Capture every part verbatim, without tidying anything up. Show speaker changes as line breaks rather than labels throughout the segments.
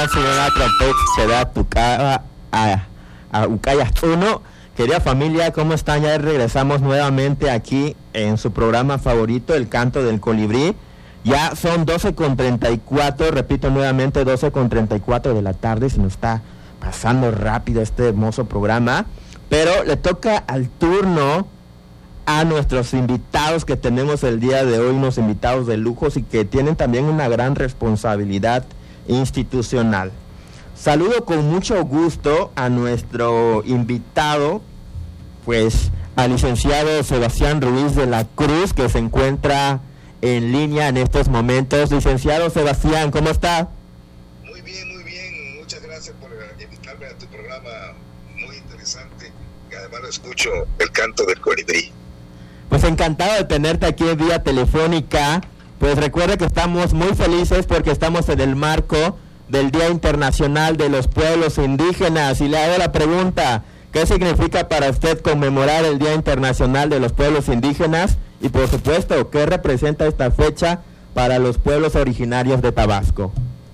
será tu cara a, a Ucayas uno. Querida familia, ¿cómo están? Ya regresamos nuevamente aquí en su programa favorito, El Canto del Colibrí. Ya son doce con treinta y cuatro, repito nuevamente, doce con treinta y cuatro de la tarde. Se nos está pasando rápido este hermoso programa, pero le toca al turno a nuestros invitados que tenemos el día de hoy, unos invitados de lujos y que tienen también una gran responsabilidad institucional. Saludo con mucho gusto a nuestro invitado, pues al licenciado Sebastián Ruiz de la Cruz, que se encuentra en línea en estos momentos. Licenciado Sebastián, ¿cómo está?
Muy bien, muy bien. Muchas gracias por invitarme a tu programa muy interesante, que además lo escucho, El Canto del Colibrí.
Pues encantado de tenerte aquí en vía telefónica. Pues recuerde que estamos muy felices porque estamos en el marco del Día Internacional de los Pueblos Indígenas, y le hago la pregunta: ¿qué significa para usted conmemorar el Día Internacional de los Pueblos Indígenas? Y por supuesto, ¿qué representa esta fecha para los pueblos originarios de Tabasco?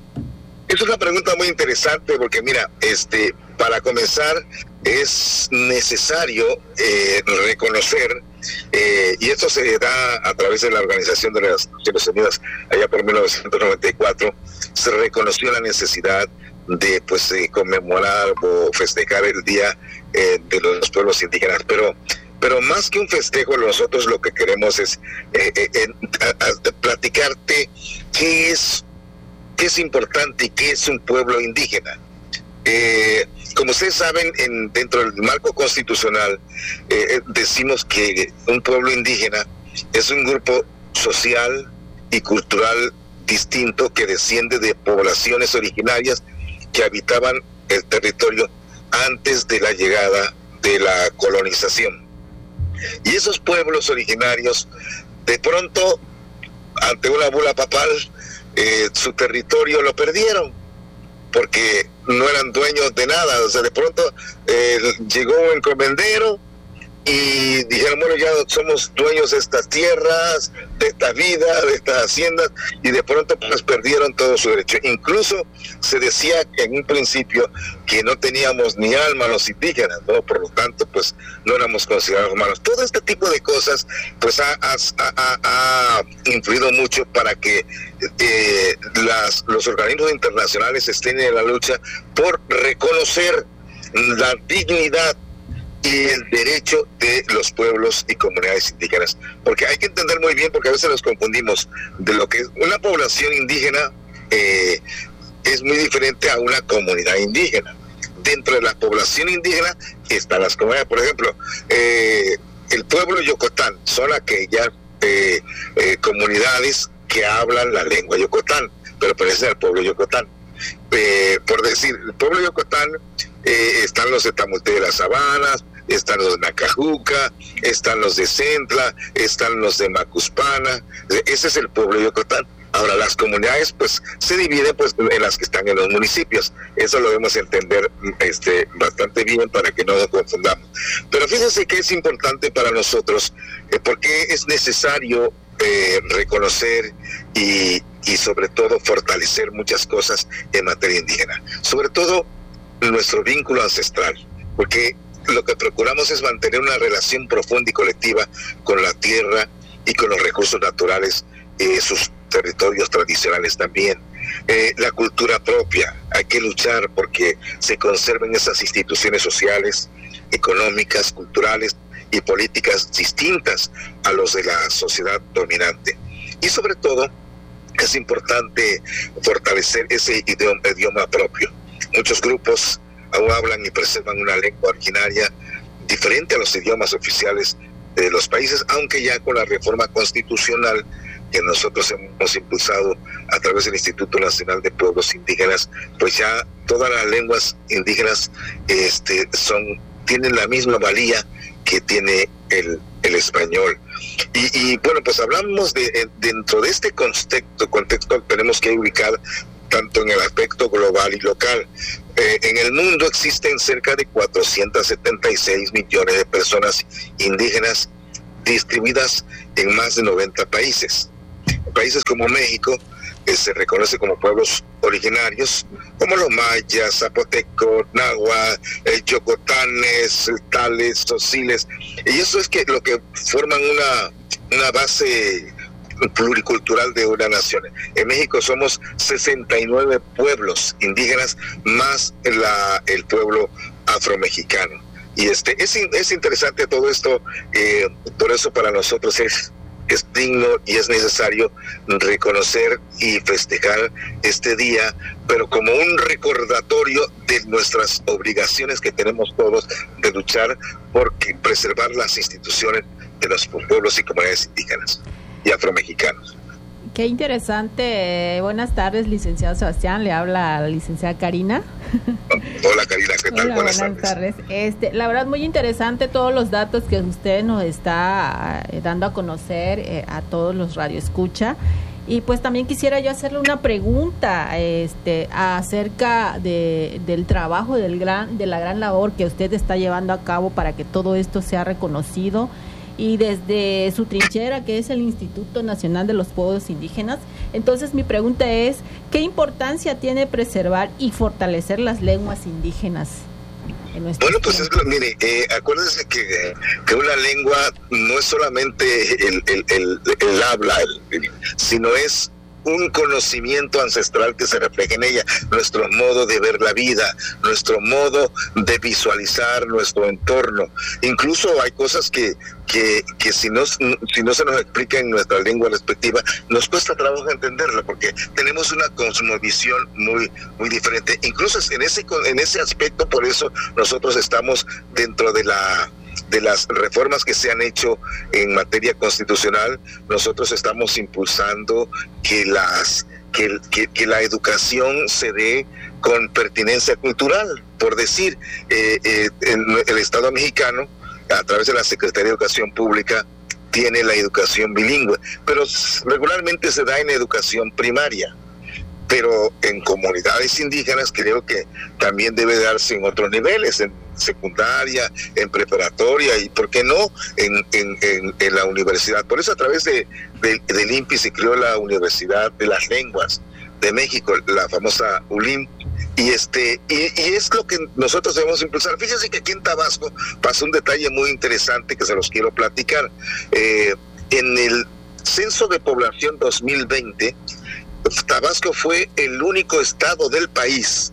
Es una pregunta muy interesante porque mira, este, para comenzar es necesario eh, reconocer, eh, y esto se da a través de la Organización de las Naciones Unidas, allá por mil novecientos noventa y cuatro, se reconoció la necesidad de pues eh, conmemorar o festejar el Día eh, de los Pueblos Indígenas, pero pero más que un festejo, nosotros lo que queremos es eh, eh, eh, a, a, platicarte qué es qué es importante y qué es un pueblo indígena. Eh, como ustedes saben, en, dentro del marco constitucional eh, decimos que un pueblo indígena es un grupo social y cultural distinto que desciende de poblaciones originarias que habitaban el territorio antes de la llegada de la colonización. Y esos pueblos originarios, de pronto, ante una bula papal, eh, su territorio lo perdieron, porque no eran dueños de nada. O sea, de pronto eh, llegó un encomendero y dijeron, bueno, ya somos dueños de estas tierras, de esta vida, de estas haciendas, y de pronto pues perdieron todo su derecho. Incluso se decía que en un principio que no teníamos ni alma los indígenas, ¿no? Por lo tanto, pues no éramos considerados humanos. Todo este tipo de cosas pues ha, ha, ha, ha influido mucho para que eh, las, los organismos internacionales estén en la lucha por reconocer la dignidad y el derecho de los pueblos y comunidades indígenas, porque hay que entender muy bien, porque a veces nos confundimos de lo que es una población indígena. Eh, es muy diferente a una comunidad indígena. Dentro de la población indígena están las comunidades. Por ejemplo, eh, el pueblo Yocotán son aquellas eh, eh, comunidades que hablan la lengua Yocotán, pero pertenecen al pueblo Yocotán. Eh, por decir, el pueblo Yocotán, eh, están los de Tamuté de las Sabanas, están los de Nacajuca, están los de Centla, están los de Macuspana. Ese es el pueblo Yocotán. Ahora, las comunidades pues se dividen pues en las que están en los municipios. Eso lo debemos entender este, bastante bien para que no nos confundamos. Pero fíjense que es importante para nosotros, eh, porque es necesario eh, reconocer y, y sobre todo fortalecer muchas cosas en materia indígena. Sobre todo nuestro vínculo ancestral, porque lo que procuramos es mantener una relación profunda y colectiva con la tierra y con los recursos naturales, eh, sus territorios tradicionales también. Eh, la cultura propia, hay que luchar porque se conserven esas instituciones sociales, económicas, culturales y políticas distintas a los de la sociedad dominante. Y sobre todo, es importante fortalecer ese idioma, idioma propio. Muchos grupos aún hablan y preservan una lengua originaria diferente a los idiomas oficiales de los países, aunque ya con la reforma constitucional que nosotros hemos impulsado a través del Instituto Nacional de Pueblos Indígenas, pues ya todas las lenguas indígenas este, son, tienen la misma valía que tiene el, el español. Y, y bueno, pues hablamos de, dentro de este contexto, contexto tenemos que ubicar tanto en el aspecto global y local. Eh, en el mundo existen cerca de cuatrocientos setenta y seis millones de personas indígenas distribuidas en más de noventa países. Países como México eh, se reconoce como pueblos originarios, como los mayas, zapotecos, náhuatl, eh, yocotanes, tales, sociles, y eso es que lo que forman una, una base pluricultural de una nación. En México somos sesenta y nueve pueblos indígenas más la, el pueblo afromexicano. Y este es, es interesante todo esto, eh, por eso para nosotros es, es digno y es necesario reconocer y festejar este día, pero como un recordatorio de nuestras obligaciones que tenemos todos de luchar por preservar las instituciones de los pueblos y comunidades indígenas y afromexicanos.
Qué interesante. Buenas tardes, licenciado Sebastián. Le habla la licenciada Karina.
Hola, Karina, ¿qué tal?
Hola, buenas, buenas tardes. tardes. Este, la verdad, muy interesante todos los datos que usted nos está eh, dando a conocer eh, a todos los radioescucha. Y pues también quisiera yo hacerle una pregunta este, acerca de, del trabajo, del gran, de la gran labor que usted está llevando a cabo para que todo esto sea reconocido. Y desde su trinchera, que es el Instituto Nacional de los Pueblos Indígenas. Entonces mi pregunta es, ¿qué importancia tiene preservar y fortalecer las lenguas indígenas en nuestro
Bueno, pues es, mire, eh, acuérdense que, que una lengua no es solamente el, el, el, el habla, el, el, sino es un conocimiento ancestral que se refleja en ella, nuestro modo de ver la vida, nuestro modo de visualizar nuestro entorno. Incluso hay cosas que que, que si, no, si no se nos explica en nuestra lengua respectiva, nos cuesta trabajo entenderla, porque tenemos una cosmovisión muy, muy diferente. Incluso en ese, en ese aspecto, por eso nosotros estamos dentro de la... de las reformas que se han hecho en materia constitucional. Nosotros estamos impulsando que las que, que, que la educación se dé con pertinencia cultural. Por decir, eh, eh, en el Estado mexicano, a través de la Secretaría de Educación Pública, tiene la educación bilingüe, pero regularmente se da en educación primaria. Pero en comunidades indígenas creo que también debe darse en otros niveles, en secundaria, en preparatoria y, ¿por qué no?, en, en, en, en la universidad. Por eso a través de, de, del I N P I se creó la Universidad de las Lenguas de México, la famosa U L I M, y, este, y, y es lo que nosotros debemos impulsar. Fíjense que aquí en Tabasco pasó un detalle muy interesante que se los quiero platicar. Eh, en el Censo de Población dos mil veinte, Tabasco fue el único estado del país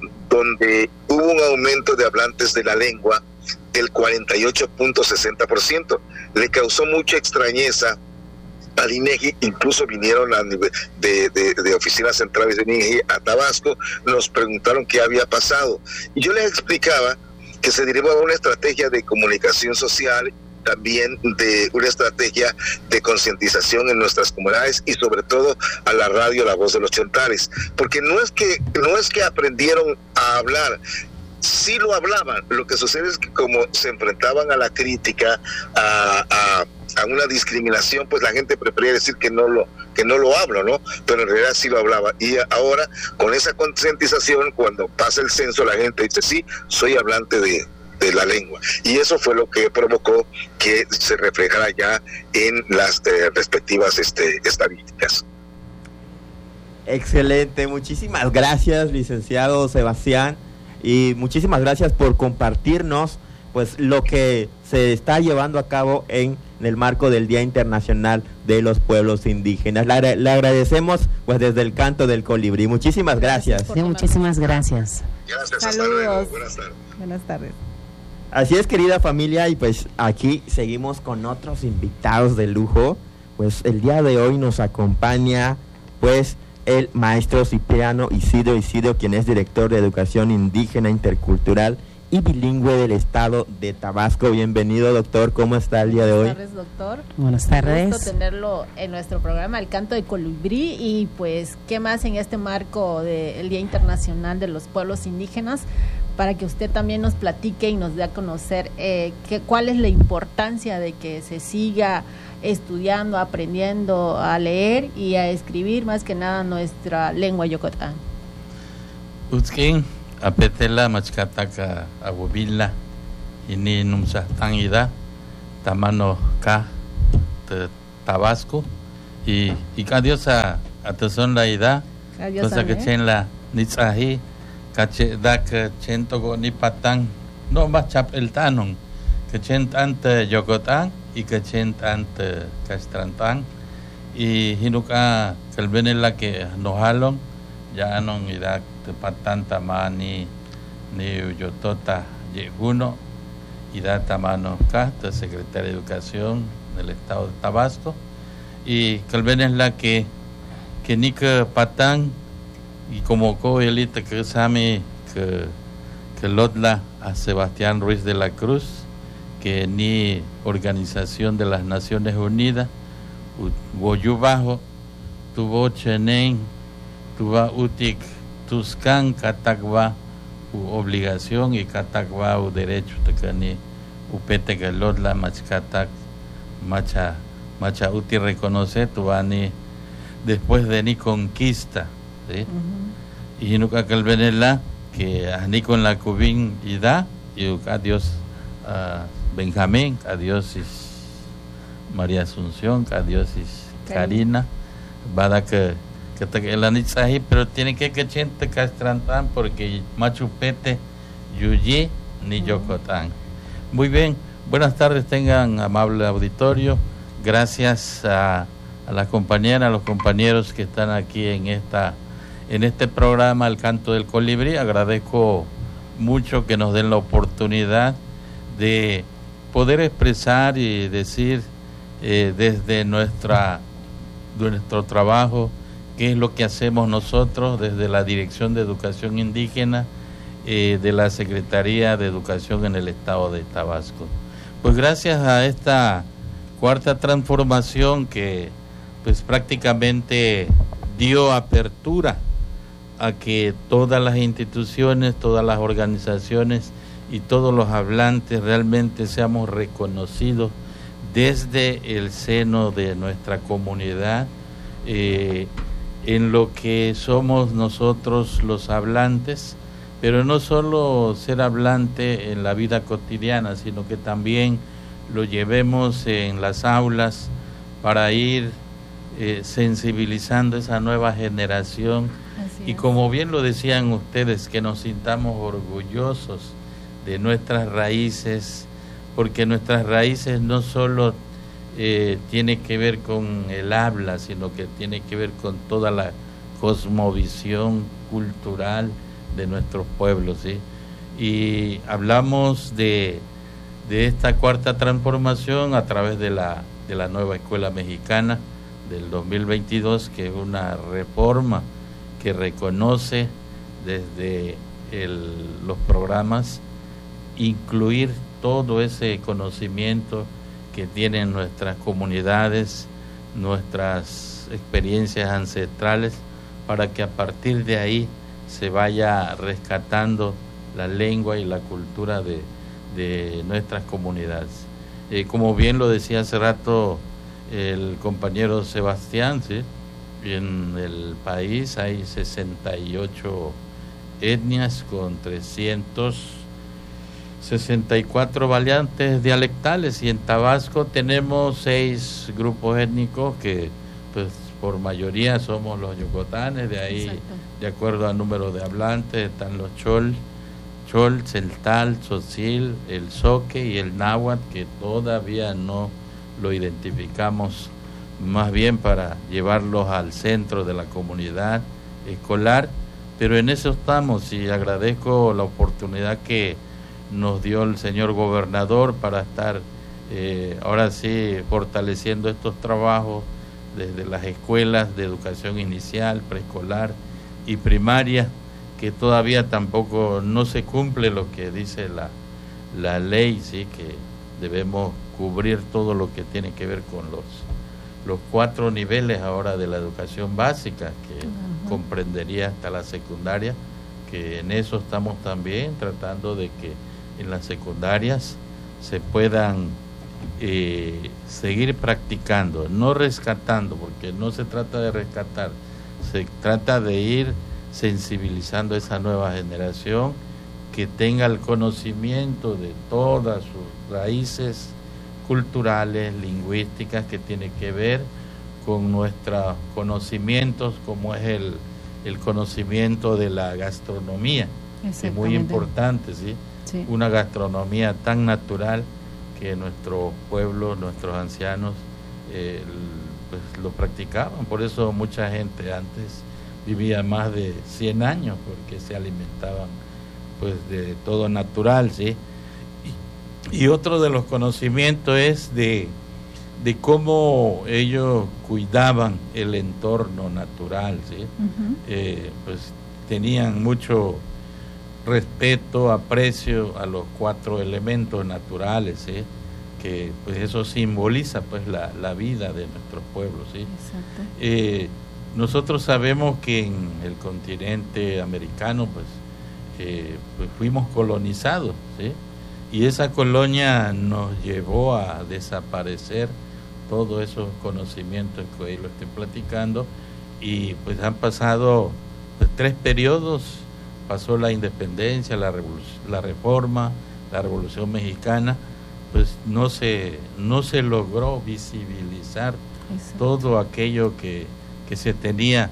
donde hubo un aumento de hablantes de la lengua del cuarenta y ocho punto sesenta por ciento. Le causó mucha extrañeza al INEGI, incluso vinieron a nivel de, de, de oficinas centrales de INEGI a Tabasco, nos preguntaron qué había pasado. Y yo les explicaba que se derivó de una estrategia de comunicación social, también de una estrategia de concientización en nuestras comunidades y sobre todo a la radio La Voz de los Chontales, porque no es que no es que aprendieron a hablar, sí lo hablaban, lo que sucede es que como se enfrentaban a la crítica, a, a, a una discriminación, pues la gente prefería decir que no lo que no lo hablo, ¿no? Pero en realidad sí lo hablaba. Y ahora con esa concientización, cuando pasa el censo, la gente dice, sí, soy hablante de de la lengua, y eso fue lo que provocó que se reflejara ya en las eh, respectivas este, estadísticas.
Excelente, muchísimas gracias, licenciado Sebastián, y muchísimas gracias por compartirnos pues lo que se está llevando a cabo en, en el marco del Día Internacional de los Pueblos Indígenas. Le, le agradecemos pues desde el Canto del Colibrí. Muchísimas gracias.
Sí, muchísimas gracias.
Gracias,
Saludos.
hasta luego. Buenas tardes.
Buenas tardes.
Así es, querida familia, y pues aquí seguimos con otros invitados de lujo. Pues el día de hoy nos acompaña pues el maestro Cipriano Isidro Isidro, quien es director de Educación Indígena Intercultural y Bilingüe del Estado de Tabasco. Bienvenido, doctor, ¿cómo está el día de hoy?
Buenas tardes, doctor.
Buenas tardes.
Un gusto tenerlo en nuestro programa El Canto de Colibrí, y pues qué más en este marco del Día Internacional de los Pueblos Indígenas, para que usted también nos platique y nos dé a conocer eh, que, cuál es la importancia de que se siga estudiando, aprendiendo a leer y a escribir, más que nada nuestra lengua yocotán.
Uzkin apetela machkataka awubila ini numsa tangida tamano ka de Tabasco y y cadiosa atason la ida cosa que chen la nitsahi cache da que chen togo ni patang no más chap el tanon que chen ante Yokotán y que chen ante Castrantán y hinuka kalbenela que nos halon ya non ida te patanta mani ni yotota yeguno y da tamano casta secretaria de Educación del Estado de Tabasco y kalbenela que que ni que patán y como co elita que sabe que que lotla a Sebastián Ruiz de la Cruz que ni Organización de las Naciones Unidas Woyu bajo tuvo chenen tuva utik tuscan catagua u obligación y catagua u derecho tecani upete que lotla machcatak macha macha uti reconoce tuvani después de ni conquista, ¿sí? Uh-huh. Y nunca calvenela que ni con la cubin y da y adiós uh, Benjamín, adiós María Asunción, adiós Karina, bada que que te el anitzahi, pero tiene que que gente Castrantán porque Machupete, Yuyi ni Yokotán. Muy bien, buenas tardes tengan amable auditorio. Gracias a, a las compañeras, a los compañeros que están aquí en esta en este programa El Canto del Colibrí. Agradezco mucho que nos den la oportunidad de poder expresar y decir eh, desde nuestra nuestro trabajo qué es lo que hacemos nosotros desde la Dirección de Educación Indígena eh, de la Secretaría de Educación en el Estado de Tabasco. Pues gracias a esta cuarta transformación que pues prácticamente dio apertura a que todas las instituciones, todas las organizaciones y todos los hablantes realmente seamos reconocidos desde el seno de nuestra comunidad eh, en lo que somos nosotros los hablantes, pero no solo ser hablante en la vida cotidiana, sino que también lo llevemos en las aulas para ir eh, sensibilizando esa nueva generación. Así y como es. Bien lo decían ustedes, que nos sintamos orgullosos de nuestras raíces, porque nuestras raíces no solo eh, tiene que ver con el habla, sino que tiene que ver con toda la cosmovisión cultural de nuestros pueblos, ¿sí? Y hablamos de, de esta cuarta transformación a través de la, de la nueva escuela mexicana del dos mil veintidós, que es una reforma que reconoce desde el, los programas incluir todo ese conocimiento que tienen nuestras comunidades, nuestras experiencias ancestrales, para que a partir de ahí se vaya rescatando la lengua y la cultura de, de nuestras comunidades. Eh, como bien lo decía hace rato el compañero Sebastián, ¿sí? En el país hay sesenta y ocho etnias con trescientos sesenta y cuatro variantes dialectales, y en Tabasco tenemos seis grupos étnicos que pues por mayoría somos los yocotanes. De ahí, exacto, de acuerdo al número de hablantes, están los chol, chol, celtal, tzotzil, el zoque y el náhuatl, que todavía no lo identificamos, más bien para llevarlos al centro de la comunidad escolar, pero en eso estamos, y agradezco la oportunidad que nos dio el señor gobernador para estar eh, ahora sí fortaleciendo estos trabajos desde las escuelas de educación inicial, preescolar y primaria, que todavía tampoco no se cumple lo que dice la, la ley, sí, que debemos cubrir todo lo que tiene que ver con los, los cuatro niveles ahora de la educación básica, que uh-huh. comprendería hasta la secundaria, que en eso estamos también tratando de que en las secundarias se puedan eh, seguir practicando, no rescatando, porque no se trata de rescatar, se trata de ir sensibilizando a esa nueva generación que tenga el conocimiento de todas sus raíces culturales, lingüísticas, que tiene que ver con nuestros conocimientos, como es el, el conocimiento de la gastronomía, que es muy importante, ¿sí? Sí. Una gastronomía tan natural que nuestro pueblo, nuestros ancianos eh, pues lo practicaban. Por eso mucha gente antes vivía más de cien años, porque se alimentaban pues de todo natural, ¿sí? Y, y otro de los conocimientos es de, de cómo ellos cuidaban el entorno natural, ¿sí? Uh-huh. Eh, pues tenían mucho respeto, aprecio a los cuatro elementos naturales, ¿sí? Que pues eso simboliza pues la, la vida de nuestros pueblos, ¿sí? Exacto. Eh, nosotros sabemos que en el continente americano pues, eh, pues fuimos colonizados, ¿sí? Y esa colonia nos llevó a desaparecer todos esos conocimientos que hoy lo estoy platicando, y pues han pasado pues, tres periodos. Pasó la independencia, la revolución, la reforma, la revolución mexicana, pues no se no se logró visibilizar Exacto. todo aquello que, que se tenía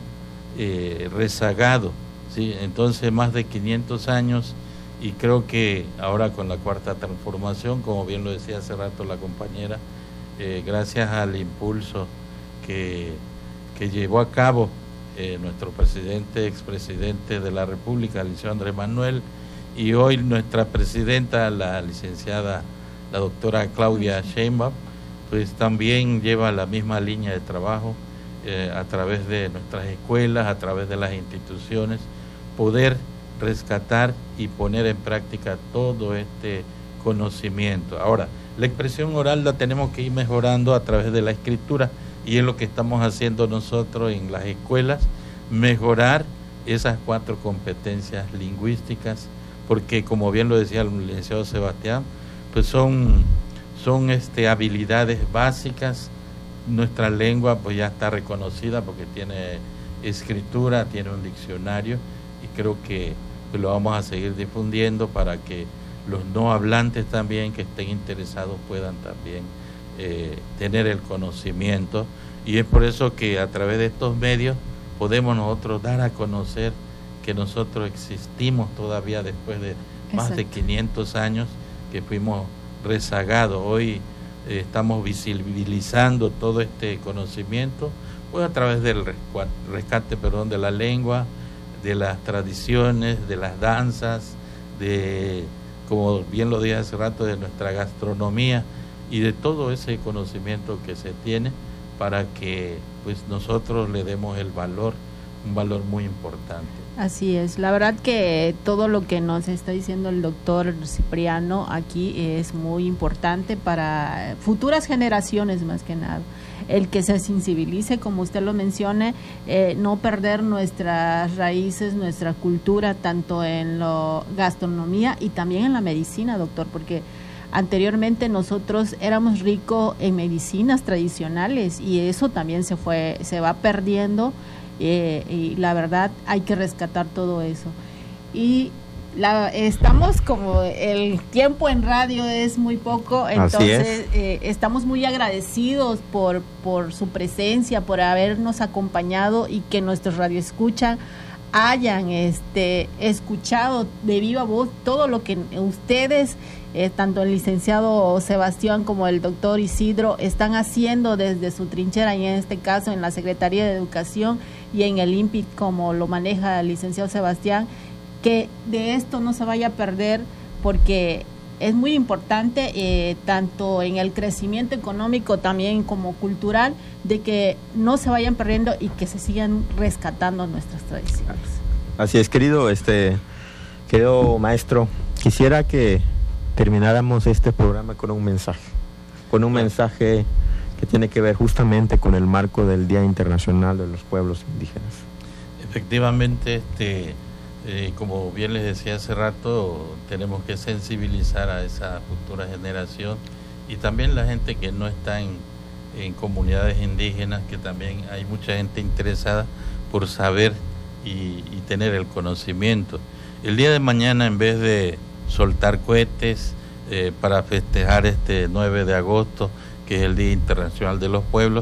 eh, rezagado, ¿sí? Entonces más de quinientos años, y creo que ahora con la cuarta transformación, como bien lo decía hace rato la compañera, eh, gracias al impulso que, que llevó a cabo Eh, nuestro presidente, expresidente de la República, el licenciado Andrés Manuel, y hoy nuestra presidenta, la licenciada, la doctora Claudia Sheinbaum, pues también lleva la misma línea de trabajo eh, a través de nuestras escuelas, a través de las instituciones, poder rescatar y poner en práctica todo este conocimiento. Ahora, la expresión oral la tenemos que ir mejorando a través de la escritura, y es lo que estamos haciendo nosotros en las escuelas, mejorar esas cuatro competencias lingüísticas, porque como bien lo decía el licenciado Sebastián, pues son, son este, habilidades básicas. Nuestra lengua pues ya está reconocida porque tiene escritura, tiene un diccionario, y creo que pues, lo vamos a seguir difundiendo para que los no hablantes también que estén interesados puedan también Eh, tener el conocimiento, y es por eso que a través de estos medios podemos nosotros dar a conocer que nosotros existimos todavía después de más Exacto. de quinientos años que fuimos rezagados. Hoy eh, estamos visibilizando todo este conocimiento pues a través del rescate perdón, de la lengua, de las tradiciones, de las danzas, de, como bien lo dije hace rato, de nuestra gastronomía, y de todo ese conocimiento que se tiene, para que pues nosotros le demos el valor, un valor muy importante.
Así es, la verdad que todo lo que nos está diciendo el doctor Cipriano aquí es muy importante para futuras generaciones, más que nada. El que se sensibilice, como usted lo menciona, eh, no perder nuestras raíces, nuestra cultura, tanto en la gastronomía y también en la medicina, doctor, porque anteriormente nosotros éramos ricos en medicinas tradicionales, y eso también se fue, se va perdiendo, eh, y la verdad hay que rescatar todo eso. Y la, estamos como el tiempo en radio es muy poco, entonces eh, estamos muy agradecidos por, por su presencia, por habernos acompañado, y que nuestros radioescuchas hayan este escuchado de viva voz todo lo que ustedes, eh, tanto el licenciado Sebastián como el doctor Isidro, están haciendo desde su trinchera, y en este caso en la Secretaría de Educación y en el I N P I, como lo maneja el licenciado Sebastián, que de esto no se vaya a perder, porque es muy importante, eh, tanto en el crecimiento económico también como cultural, de que no se vayan perdiendo y que se sigan rescatando nuestras tradiciones.
Así es, querido, este, querido maestro, quisiera que termináramos este programa con un mensaje, con un mensaje que tiene que ver justamente con el marco del Día Internacional de los Pueblos Indígenas.
Efectivamente, este... Eh, como bien les decía hace rato, tenemos que sensibilizar a esa futura generación, y también la gente que no está en, en comunidades indígenas, que también hay mucha gente interesada por saber y, y tener el conocimiento. El día de mañana, en vez de soltar cohetes eh, para festejar este nueve de agosto, que es el Día Internacional de los Pueblos,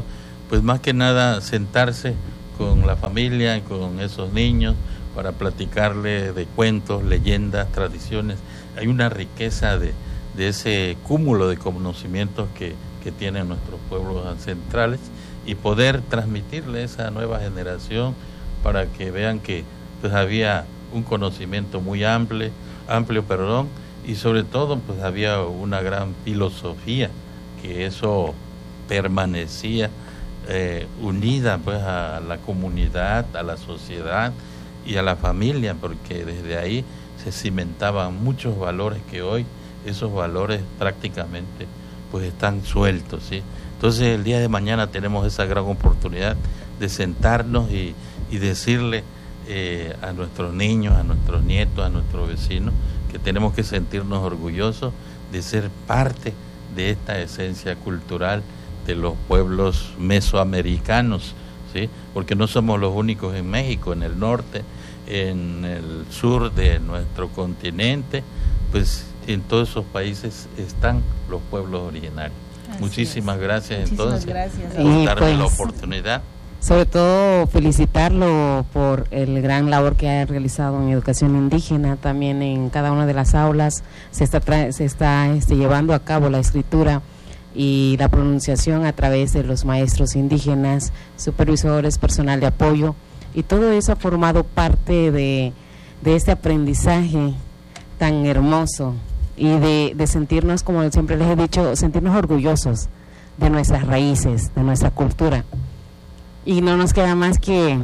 pues más que nada sentarse con la familia, con esos niños, para platicarle de cuentos, leyendas, tradiciones. Hay una riqueza de, de ese cúmulo de conocimientos que, que tienen nuestros pueblos ancestrales, y poder transmitirle a esa nueva generación para que vean que pues había un conocimiento muy amplio, amplio, perdón, y sobre todo pues había una gran filosofía, que eso permanecía eh, unida pues a la comunidad, a la sociedad y a la familia, porque desde ahí se cimentaban muchos valores que hoy esos valores prácticamente pues están sueltos, ¿sí? Entonces el día de mañana tenemos esa gran oportunidad de sentarnos y, y decirle eh, a nuestros niños, a nuestros nietos, a nuestros vecinos, que tenemos que sentirnos orgullosos de ser parte de esta esencia cultural de los pueblos mesoamericanos, ¿sí? Porque no somos los únicos en México, en el norte, en el sur de nuestro continente, pues en todos esos países están los pueblos originarios. Así Muchísimas es. gracias Muchísimas entonces gracias. por darme pues, la oportunidad.
Sobre todo felicitarlo por el gran labor que ha realizado en educación indígena. También en cada una de las aulas se está tra- se está este, llevando a cabo la escritura y la pronunciación a través de los maestros indígenas, supervisores, personal de apoyo, y todo eso ha formado parte de, de este aprendizaje tan hermoso, y de, de sentirnos, como siempre les he dicho, sentirnos orgullosos de nuestras raíces, de nuestra cultura. Y no nos queda más que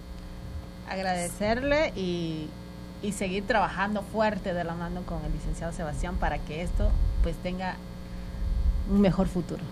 agradecerle y, y seguir trabajando fuerte de la mano con el licenciado Sebastián para que esto pues tenga un mejor futuro.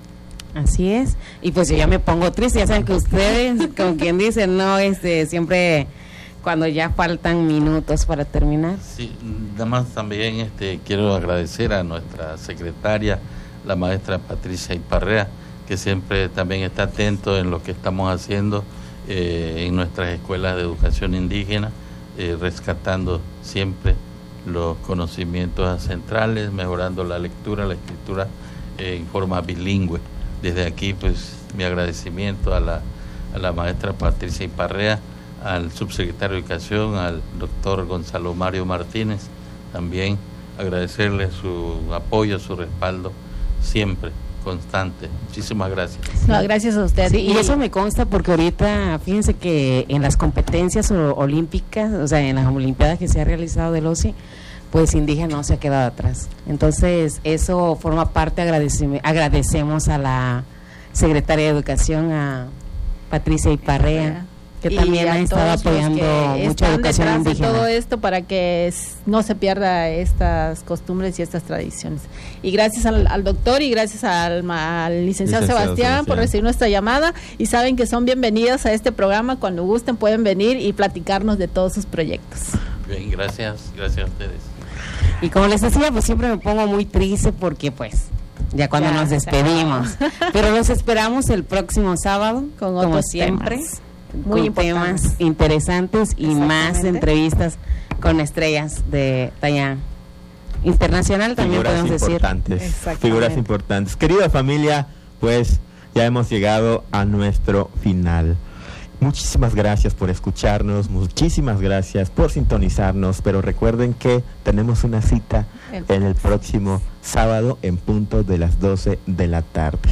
Así es. Y pues yo ya me pongo triste, ya saben que ustedes, como quien dice, no, este, siempre cuando ya faltan minutos para terminar.
Sí, nada más también este, quiero agradecer a nuestra secretaria, la maestra Patricia Iparrea, que siempre también está atento en lo que estamos haciendo eh, en nuestras escuelas de educación indígena, eh, rescatando siempre los conocimientos ancestrales, mejorando la lectura, la escritura eh, en forma bilingüe. Desde aquí, pues, mi agradecimiento a la, a la maestra Patricia Iparrea, al subsecretario de Educación, al doctor Gonzalo Mario Martínez, también agradecerle su apoyo, su respaldo, siempre constante. Muchísimas gracias.
No, gracias a usted.
Sí, y eso me consta porque ahorita, fíjense que en las competencias olímpicas, o sea, en las olimpiadas que se ha realizado del O C I, pues indígena no se ha quedado atrás. Entonces, eso forma parte, agradecemos, agradecemos a la secretaria de Educación, a Patricia Iparrea, que y también ha estado apoyando mucha educación indígena.
De todo esto para que no se pierda estas costumbres y estas tradiciones. Y gracias al, al doctor y gracias al, al licenciado, licenciado Sebastián, Sebastián por recibir nuestra llamada, y saben que son bienvenidas a este programa. Cuando gusten pueden venir y platicarnos de todos sus proyectos.
Bien, gracias, gracias a ustedes.
Y como les decía, pues siempre me pongo muy triste porque pues ya cuando ya, nos despedimos, pero los esperamos el próximo sábado, con como otros siempre. Temas. Muy con temas interesantes y más entrevistas con estrellas de talla internacional, también
figuras
podemos
importantes,
decir.
Figuras importantes. Querida familia, pues ya hemos llegado a nuestro final. Muchísimas gracias por escucharnos, muchísimas gracias por sintonizarnos, pero recuerden que tenemos una cita el en el próximo sábado en punto de las doce de la tarde.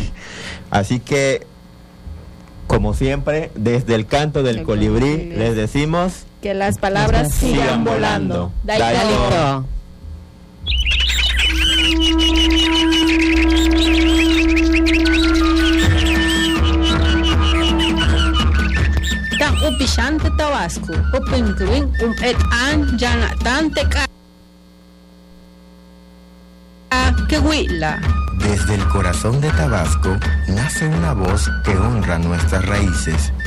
Así que, como siempre, desde el canto del el colibrí, colibrí les decimos
que las palabras sigan, sigan volando.
Daito.
Tan upishante Tabasco, upintuin um et an yana tante ka que huila.
Desde el corazón de Tabasco nace una voz que honra nuestras raíces.